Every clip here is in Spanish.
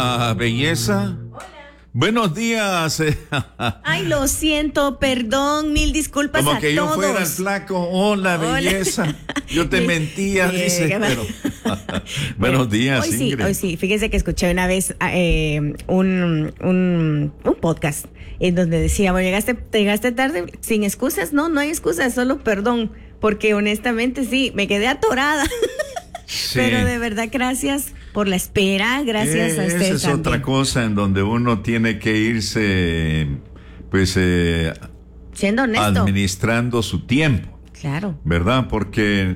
Belleza. Buenos días. Ay, lo siento, perdón, mil disculpas Como a que yo todos. fuera el flaco. Hola, belleza. Yo te mentía, dice. Pero... Buenos días, Ingrid. Hoy sí. Fíjese que escuché una vez un podcast en donde decía, bueno, llegaste tarde, sin excusas. No hay excusas, solo perdón. Porque honestamente sí, me quedé atorada. Sí. Pero de verdad, gracias por la espera, gracias a ustedes. Esa es también. otra cosa en donde uno tiene que irse, pues, siendo honesto, administrando su tiempo. Claro. ¿Verdad? Porque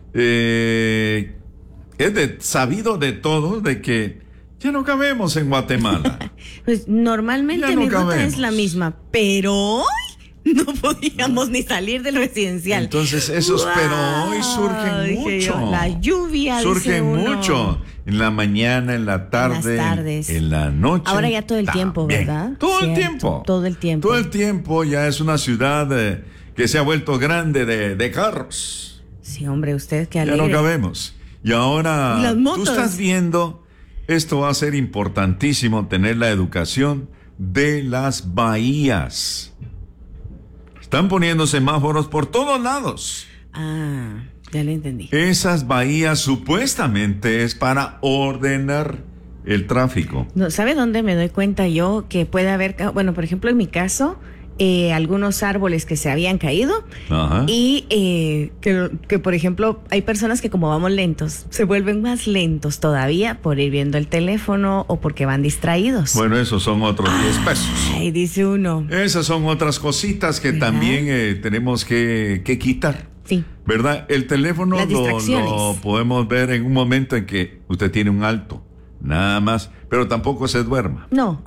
es sabido de todos de que ya no cabemos en Guatemala. Pues normalmente mi ruta cabemos. es la misma, pero hoy no podíamos ni salir del residencial. Entonces esos, ¡wow! Pero hoy surgen mucho. La lluvia. Surgen mucho. En la mañana, en la tarde, en las tardes, en la noche. Ahora ya todo el también. tiempo, ¿verdad? Todo Cierto, el tiempo. Todo el tiempo. Todo el tiempo ya es una ciudad que se ha vuelto grande de carros. Sí, hombre, usted qué alegre. Ya no cabemos. Y ahora ¿Y las motos? Tú estás viendo, esto va a ser importantísimo, tener la educación de las bahías. Están poniendo semáforos por todos lados. Ah, ya lo entendí. Esas bahías supuestamente es para ordenar el tráfico. No, ¿sabe dónde me doy cuenta yo que puede haber, bueno, por ejemplo, en mi caso, algunos árboles que se habían caído? Ajá. Y que, por ejemplo, hay personas que como vamos lentos, se vuelven más lentos todavía por ir viendo el teléfono o porque van distraídos. Bueno, esos son otros 10 pesos. Ay, dice uno. Esas son otras cositas que ¿verdad? También tenemos que quitar. Sí. ¿Verdad? El teléfono lo podemos ver en un momento en que usted tiene un alto, nada más, pero tampoco se duerma. No.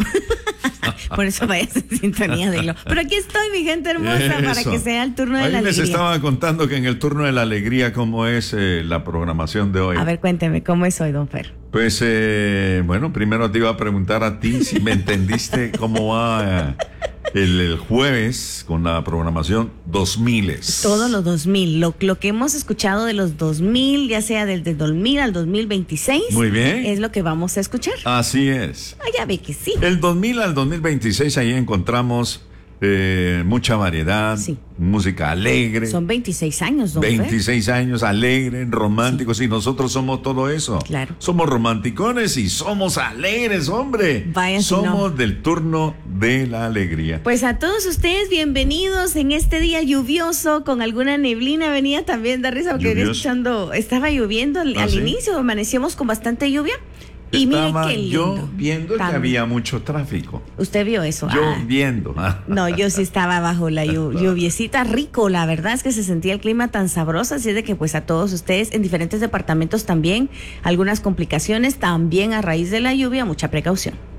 Por eso vaya en sintonía de lo. Pero aquí estoy, mi gente hermosa, para que sea el turno de la alegría. Les estaba contando que en el turno de la alegría, ¿cómo es la programación de hoy? A ver, cuénteme, ¿cómo es hoy, don Fer? Pues, bueno, primero te iba a preguntar a ti si me entendiste cómo va el jueves con la programación 2000. Todos los 2000, lo que hemos escuchado de los 2000, ya sea desde 2000 al 2026. Muy bien. Es lo que vamos a escuchar. Así es. Ah, ya ve que sí. El 2000 al 2026, ahí encontramos mucha variedad, sí. Música alegre. Son 26 años, don 26 Fer. años, alegres, románticos, sí. Y nosotros somos todo eso. Claro. Somos romanticones y somos alegres, hombre. Vaya, somos no. del turno de la alegría. Pues a todos ustedes, bienvenidos en este día lluvioso, con alguna neblina. Venía también de risa porque venía escuchando, estaba lloviendo al ¿sí? inicio, amanecíamos con bastante lluvia. Y Estaba mire qué lindo. yo viendo que había mucho tráfico. ¿Usted vio eso? Yo viendo. No, yo sí estaba bajo la lluviecita, rico. La verdad es que se sentía el clima tan sabroso. Así es de que pues a todos ustedes en diferentes departamentos también algunas complicaciones también a raíz de la lluvia. Mucha precaución.